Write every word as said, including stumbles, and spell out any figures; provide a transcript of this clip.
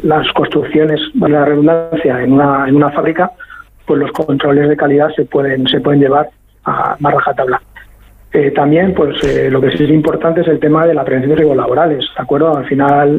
las construcciones, la redundancia, en una, en una fábrica, pues los controles de calidad se pueden, se pueden llevar a más rajatabla. Eh, también, pues eh, lo que sí es importante es el tema de la prevención de riesgos laborales, ¿de acuerdo? Al final,